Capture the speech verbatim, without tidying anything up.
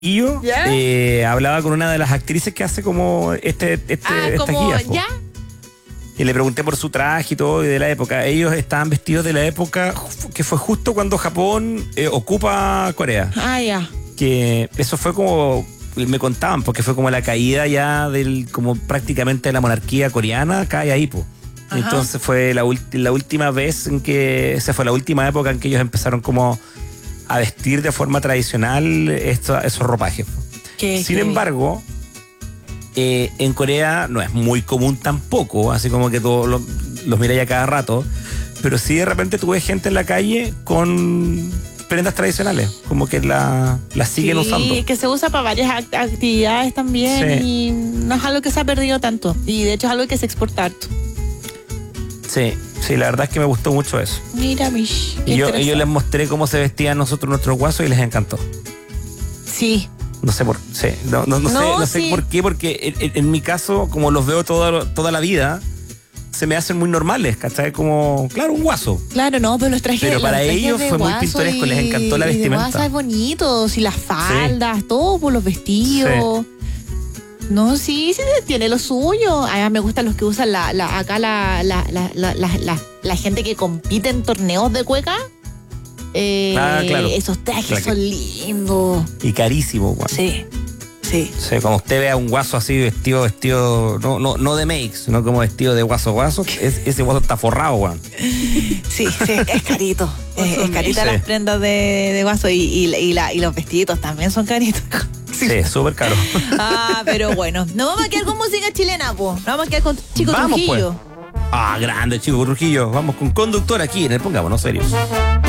Y yo eh, hablaba con una de las actrices que hace como este, este ah, esta como, guía. Po. ¿ya? Y le pregunté por su traje y todo, y de la época. Ellos estaban vestidos de la época que fue justo cuando Japón eh, ocupa Corea. Ah, ya. Que eso fue como, me contaban, porque fue como la caída ya del, como prácticamente de la monarquía coreana, cae ahí, po. Ajá. Entonces fue la, ulti, la última vez en que, esa fue la última época en que ellos empezaron como a vestir de forma tradicional esto, esos ropajes. ¿Qué, Sin qué? embargo, eh, en Corea no es muy común tampoco, así como que todos los, los miráis a cada rato, pero sí de repente tuve gente en la calle con prendas tradicionales, como que la, las siguen sí, usando. Sí, que se usa para varias act actividades también, sí. Y no es algo que se ha perdido tanto, y de hecho es algo que se exporta harto. Sí, sí, la verdad es que me gustó mucho eso. Mira, Mish. Y yo, y yo les mostré cómo se vestían nosotros nuestros guasos y les encantó. Sí. No sé por, sí, no, no, no, no sé, no sé sí. por qué, porque en, en mi caso, como los veo toda, toda la vida, se me hacen muy normales, ¿cachai? Como, claro, un guaso. Claro, no, pero los trajes. Pero para los ellos fue muy pintoresco, y, les encantó la vestimenta. Los guasos es bonitos, y las faldas, sí. Todo por los vestidos. Sí. No, sí, sí, tiene lo suyo. A mí me gustan los que usan la, la, acá la, la, la, la, la, la, la gente que compite en torneos de cueca. Eh, ah, claro. Esos trajes claro son lindos. Y carísimos, güey. Sí, sí. Sí, cuando usted vea un guaso así vestido, vestido, no, no, no de makes, sino como vestido de guaso guaso, es, ese guaso está forrado, güey. Sí, sí, es carito. es, es carita sí. Las prendas de, de guaso y, y, y, la, y los vestiditos también son caritos. Sí, súper caro. Ah, pero bueno. Nos vamos a quedar con música chilena, po. Nos vamos a quedar con Chico vamos, Trujillo. Pues. Ah, grande Chico Trujillo. Vamos con Conductor aquí en el Pongámonos Serios.